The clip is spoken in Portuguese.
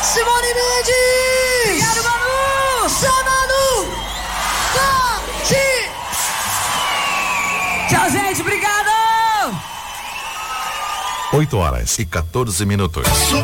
Simone Mendes! Obrigado, Manu! Só Manu! Tchau, gente, obrigado! 8h14.